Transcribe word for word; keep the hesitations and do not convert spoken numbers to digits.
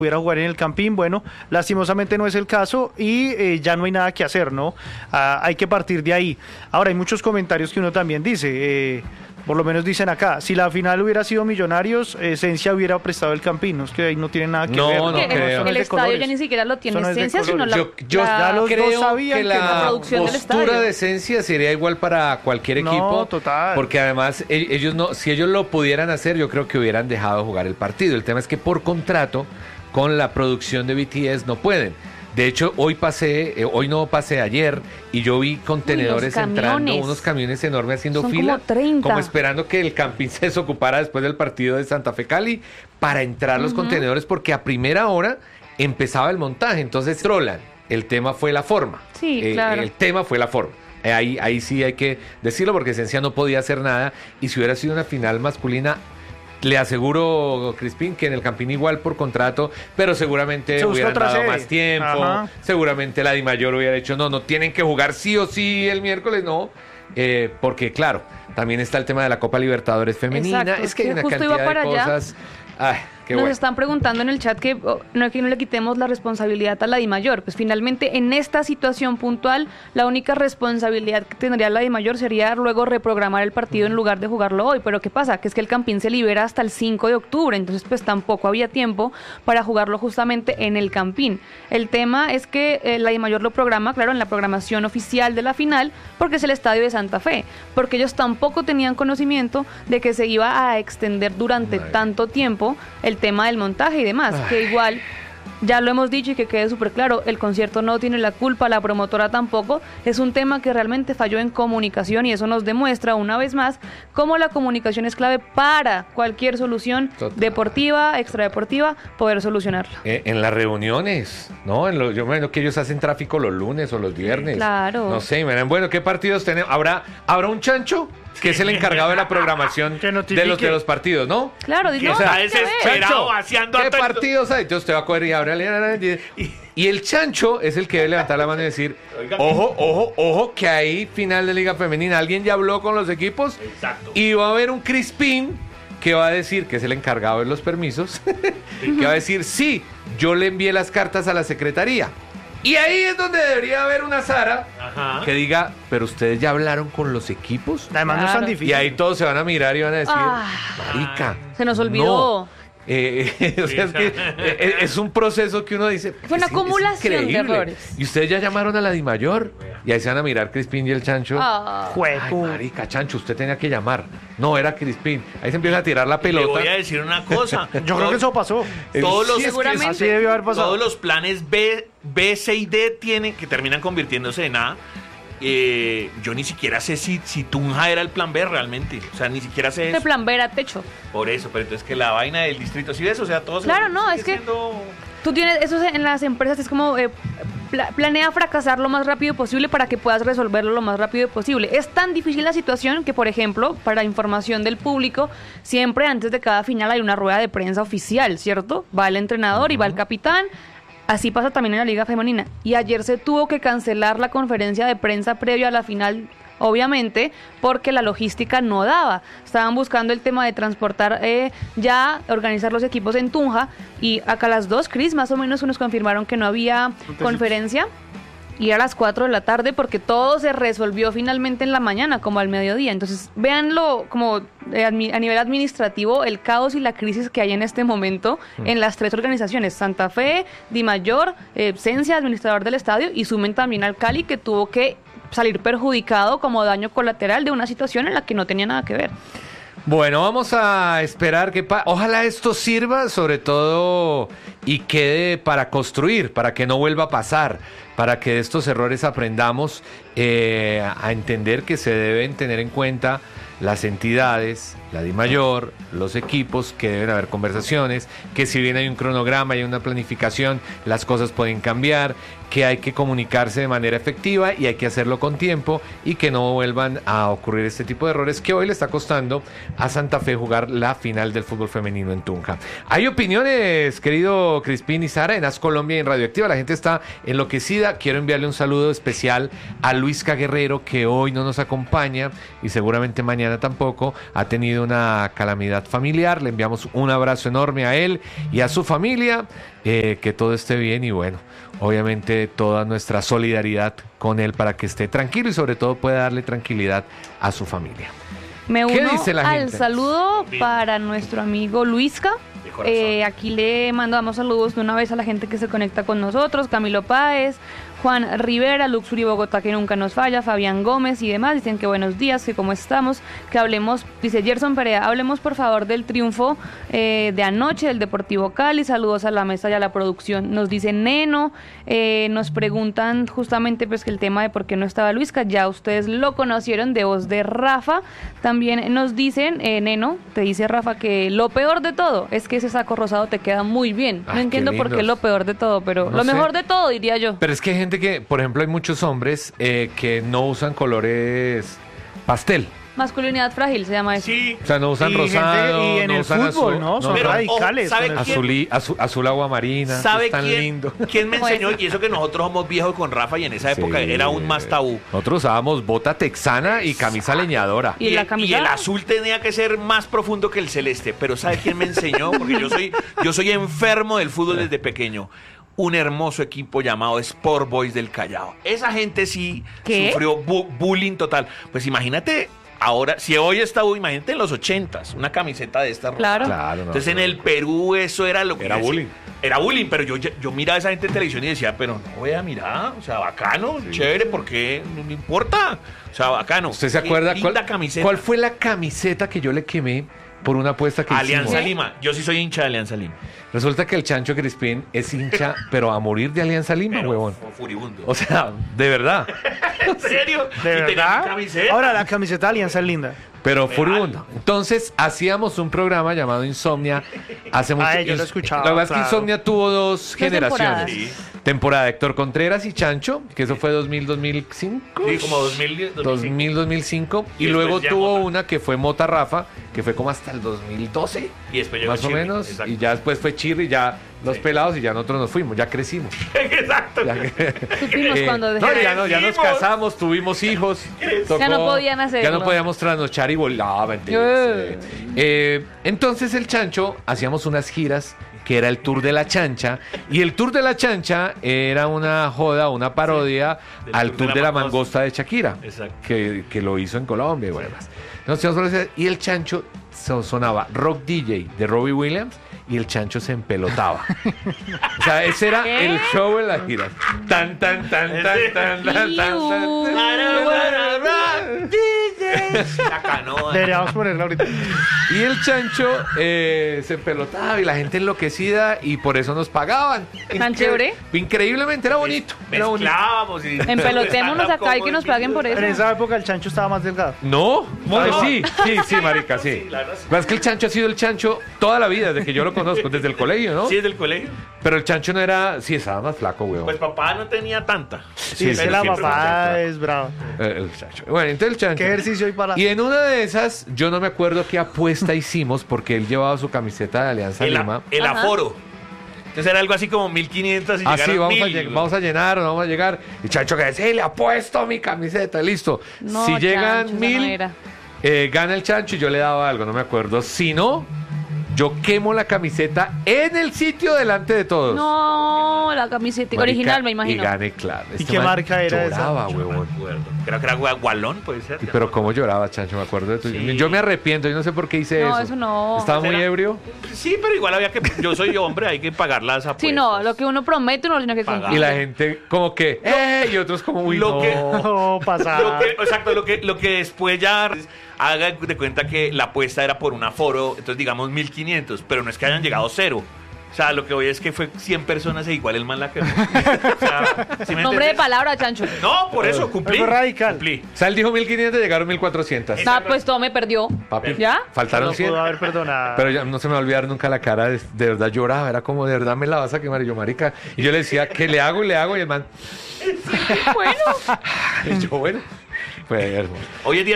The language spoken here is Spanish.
pudiera jugar en el Campín. Bueno, lastimosamente no es el caso y eh, ya no hay nada que hacer, ¿no? Ah, hay que partir de ahí. Ahora, hay muchos comentarios que uno también dice, eh, por lo menos dicen acá, si la final hubiera sido Millonarios, Esencia hubiera prestado el Campín, no es que ahí no tiene nada que no, ver. No, no el, creo. el estadio ya ni siquiera lo tiene Esencia, sino la, yo, yo la, yo creo sabían que que la la producción del estadio. postura de Esencia sería igual para cualquier No, equipo, total. porque además ellos no, si ellos lo pudieran hacer, yo creo que hubieran dejado jugar el partido. El tema es que por contrato con la producción de B T S no pueden. De hecho, hoy pasé, eh, hoy no pasé ayer, y yo vi contenedores Uy, entrando, unos camiones enormes haciendo Son fila, como treinta. como esperando que el Campín se desocupara después del partido de Santa Fe Cali, para entrar los uh-huh. contenedores, porque a primera hora empezaba el montaje, entonces trolan. El tema fue la forma. Sí, eh, claro. El tema fue la forma. Eh, ahí, ahí sí hay que decirlo, porque Esencia no podía hacer nada, y si hubiera sido una final masculina, le aseguro, Crispín, que en el Campín igual por contrato, pero seguramente hubieran dado serie. más tiempo. Ajá. Seguramente la Dimayor hubiera dicho, no, no tienen que jugar sí o sí el miércoles, no. Eh, porque, claro, también está el tema de la Copa Libertadores femenina. Exacto, es que hay una justo cantidad iba para de cosas. Ay, qué Nos bueno. están preguntando en el chat que oh, no es que no le quitemos la responsabilidad a la Dimayor. Pues finalmente en esta situación puntual, la única responsabilidad que tendría la Dimayor sería luego reprogramar el partido en lugar de jugarlo hoy. Pero ¿qué pasa? Que es que el Campín se libera hasta el cinco de octubre, entonces pues tampoco había tiempo para jugarlo justamente en el Campín. El tema es que eh, la Dimayor lo programa, claro, en la programación oficial de la final, porque es el estadio de Santa Fe, porque ellos tampoco tenían conocimiento de que se iba a extender durante Ay. tanto tiempo el tema del montaje y demás, Ay. que igual ya lo hemos dicho y que quede súper claro, el concierto no tiene la culpa, la promotora tampoco, es un tema que realmente falló en comunicación, y eso nos demuestra una vez más cómo la comunicación es clave para cualquier solución Total. deportiva, extradeportiva, poder solucionarla. Eh, en las reuniones, ¿no? En lo, yo me imagino que ellos hacen tráfico los lunes o los viernes. Claro. No sé, miren, bueno, ¿qué partidos tenemos? ¿Habrá, ¿habrá un chancho? Que es el encargado de la programación de los de los partidos, ¿no? Claro, que no, está desesperado, vaciando ¿qué atento. partidos hay? Entonces usted va a coger y abre y, y el chancho es el que debe levantar la mano y decir, ojo, ojo, ojo, que hay final de Liga Femenina. Alguien ya habló con los equipos. Exacto. Y va a haber un Crispín que va a decir, que es el encargado de los permisos, que va a decir, sí, yo le envié las cartas a la secretaría. Y ahí es donde debería haber una Sara Ajá. que diga, pero ustedes ya hablaron con los equipos. Además claro. no es tan difícil. Y ahí todos se van a mirar y van a decir, ah, marica. Se nos olvidó. No. Eh, o sea, es que eh, es un proceso que uno dice. Fue una es, acumulación es de errores. Y ustedes ya llamaron a la Dimayor. Y ahí se van a mirar Crispín y el chancho. Ah. Ay, marica, chancho, usted tenía que llamar. No, era Crispín. Ahí se empieza a tirar la pelota. Le voy a decir una cosa. Yo Todo, creo que eso pasó. Todos los, sí, seguramente. Así debió haber pasado. Todos los planes B, B, C y D tienen, que terminan convirtiéndose en A. Eh, yo ni siquiera sé si, si Tunja era el plan B realmente. O sea, ni siquiera sé eso. El plan B era techo. Por eso, pero entonces que la vaina del distrito, ¿sí ves? O sea, todos. Claro, no, es que siendo... tú tienes, eso en las empresas es como eh, pla- planea fracasar lo más rápido posible para que puedas resolverlo lo más rápido posible. Es tan difícil la situación que, por ejemplo, para información del público, siempre antes de cada final hay una rueda de prensa oficial, ¿cierto? Va el entrenador uh-huh. y va el capitán. Así pasa también en la Liga Femenina. Y ayer se tuvo que cancelar la conferencia de prensa previa a la final, obviamente, porque la logística no daba. Estaban buscando el tema de transportar, eh, ya organizar los equipos en Tunja. Y acá a las dos, Cris, más o menos nos confirmaron que no había Entonces, conferencia. Y a las cuatro de la tarde, porque todo se resolvió finalmente en la mañana, como al mediodía. Entonces, véanlo como eh, a nivel administrativo, el caos y la crisis que hay en este momento mm. en las tres organizaciones, Santa Fe, Dimayor, eh, Esencia, administrador del estadio, y sumen también al Cali, que tuvo que salir perjudicado como daño colateral de una situación en la que no tenía nada que ver. Bueno, vamos a esperar que pa- ojalá esto sirva sobre todo y quede para construir, para que no vuelva a pasar, para que de estos errores aprendamos eh, a entender que se deben tener en cuenta las entidades, la Dimayor, los equipos, que deben haber conversaciones, que si bien hay un cronograma y hay una planificación, las cosas pueden cambiar, que hay que comunicarse de manera efectiva y hay que hacerlo con tiempo y que no vuelvan a ocurrir este tipo de errores que hoy le está costando a Santa Fe jugar la final del fútbol femenino en Tunja. Hay opiniones, querido Crispín y Sara, en As Colombia y en Radioactiva. La gente está enloquecida. Quiero enviarle un saludo especial a Luisca Guerrero, que hoy no nos acompaña y seguramente mañana mañana tampoco, ha tenido una calamidad familiar. Le enviamos un abrazo enorme a él y a su familia, eh, que todo esté bien y bueno, obviamente toda nuestra solidaridad con él para que esté tranquilo y sobre todo pueda darle tranquilidad a su familia. Me ¿Qué uno dice la al gente? saludo para nuestro amigo Luisca. De corazón. Eh, aquí le mandamos saludos de una vez a la gente que se conecta con nosotros, Camilo Páez, Juan Rivera, Luxury Bogotá, que nunca nos falla, Fabián Gómez y demás. Dicen que buenos días, que cómo estamos, que hablemos, dice Gerson Perea, hablemos por favor del triunfo eh, de anoche del Deportivo Cali. Saludos a la mesa y a la producción. Nos dice Neno, eh, nos preguntan justamente pues que el tema de por qué no estaba Luisca, ya ustedes lo conocieron de voz de Rafa. También nos dicen, eh, Neno, te dice Rafa que lo peor de todo es que ese saco rosado te queda muy bien. No Ay, entiendo qué por qué es lindos. lo peor de todo, pero No lo sé. mejor de todo diría yo. Pero es que hay gente que, por ejemplo, hay muchos hombres eh, que no usan colores pastel. Masculinidad frágil se llama eso. Sí, O sea, no usan Y gente- rosado, y en no el usan fútbol, azul, ¿no? Son Pero, radicales. ojo, ¿sabe con el- quién? azul, y- azul, azul agua marina. ¿sabe es tan quién, lindo. quién me Pues- enseñó? Y eso que nosotros somos viejos con Rafa y en esa época Sí. era aún más tabú. Nosotros usábamos bota texana y camisa leñadora. ¿Y la el- camisa? el azul tenía que ser más profundo que el celeste. Pero ¿sabe quién me enseñó? Porque yo soy, yo soy enfermo del fútbol desde pequeño. Un hermoso equipo llamado Sport Boys del Callao. Esa gente sí ¿Qué? sufrió bu- bullying total. Pues imagínate ahora, si hoy está, imagínate en los ochentas, una camiseta de esta rosa. Claro. Claro, no, Entonces en no. el Perú eso era lo que... Era yo decía. bullying. Era bullying, pero yo, yo miraba a esa gente en televisión y decía, pero no voy a mirar, o sea, bacano, chévere, porque no me importa. O sea, bacano. ¿Usted se Qué acuerda linda cuál, camiseta. cuál fue la camiseta que yo le quemé por una apuesta que Alianza hicimos? Lima. Yo sí soy hincha de Alianza Lima. Resulta que el Chancho Crispín es hincha, pero a morir de Alianza Lima, Pero huevón. fu- furibundo. O sea, de verdad. ¿En serio? ¿De ¿Y tenía mi verdad? camiseta? Ahora la camiseta de Alianza es linda. Pero Real. furibundo. Entonces, hacíamos un programa llamado Insomnia hace mucho Ay, yo lo Ins- escuchaba, La verdad es que claro. Insomnia tuvo dos generaciones. temporadas. Sí. Temporada de Héctor Contreras y Chancho, que eso fue dos mil, dos mil cinco. Sí, como dos mil diez, dos mil, dos mil cinco. Y, Y luego después ya tuvo Mota. una que fue Mota Rafa, que fue como hasta el dos mil doce. Y después llegó Más o Chirri, menos. exacto. Y ya después fue Chirri, ya los Sí. pelados y ya nosotros nos fuimos, ya crecimos. Exacto. Ya, Supimos Eh, cuando no, dejaron. ya, no, ya nos Crecimos. casamos, tuvimos hijos. Ya no podían Ya hacerlo. no podíamos trasnochar y volar. Eh. Eh, entonces el Chancho hacíamos unas giras que era el Tour de la Chancha, y el Tour de la Chancha era una joda, una parodia del al Tour Tour de de la la Mangosta. Mangosta de Shakira, Exacto. que, que lo hizo en Colombia y bueno, más. Entonces, nosotros- y el Chancho so- sonaba Rock D J de Robbie Williams y el Chancho se empelotaba. O sea, ese era ¿Qué? el show en las giras. Tan, tan, tan, tan, tan, tan, tan, tan. La canoa. Deberíamos ponerla ahorita. Y el Chancho eh, se pelotaba y la gente enloquecida y por eso nos pagaban. ¿Tan chévere? Increíblemente, era bonito. Era bonito. Mezclábamos y... Empelotémonos acá y que nos paguen por En eso. esa época el chancho estaba más delgado. No, No. pues sí, sí, sí, marica, sí. Sí, la verdad sí. Pero es que el Chancho ha sido el Chancho toda la vida, desde que yo lo conozco, desde el colegio, ¿no? Sí, es del colegio. Pero el Chancho no era, sí, estaba más flaco, weón. Pues papá no tenía tanta. Sí, es que pero la siempre papá flaco. es brava. Eh, el Chancho. Bueno, entonces el Chancho. ¿Qué ejercicio hay para...? Y en una de esas, yo no me acuerdo qué apuesta hicimos porque él llevaba su camiseta de Alianza El, Lima. el Ajá. aforo. Entonces era algo así como mil quinientos y Ah, sí, llegaron vamos a, mil. lleg- vamos a llenar o no vamos a llegar. Y Chancho que dice, sí, le apuesto mi camiseta, listo. No, si Chancho, llegan esa no mil, era. eh, gana el Chancho y yo le daba algo, no me acuerdo. Si no, yo quemo la camiseta en el sitio delante de todos. No, la camiseta Marica, original, me imagino. Y gané, claro. Este ¿Y qué man marca era esa? lloraba, Yo no me huevón. acuerdo. Creo que era gua- Gualón, puede ser. Y Pero cómo lloraba, Chancho, me acuerdo de tu... Sí. Yo me arrepiento, yo no sé por qué hice No, eso. eso no. Estaba muy Era- ebrio. Sí, pero igual había que... Yo soy hombre, hay que pagar las apuestas. Sí, no, lo que uno promete uno lo tiene que Pagar. cumplir. Y la gente como que, ¡eh! Y otros como, uy, Lo no. que- No, Lo pasaba. que, exacto, lo que, lo que después ya haga de cuenta que la apuesta era por un aforo, entonces digamos mil quinientos, pero no es que hayan llegado cero. O sea, lo que voy es que fue cien personas e igual el man la que... O sea, ¿sí me Nombre de entiendes? palabra, Chancho. No, por eso, cumplí. Fue radical. Cumplí. O sea, él dijo mil quinientos, llegaron mil cuatrocientos. Ah, pues todo me perdió. Papi, ¿Ya? faltaron No cien. pudo haber perdonado. Pero ya no se me va a olvidar nunca la cara, de, de verdad lloraba, era como, de verdad me la vas a quemar, y yo, marica. Y yo le decía, ¿qué le hago? Y le hago, y el man, Bueno. y yo, bueno, fue hermoso. Hoy en día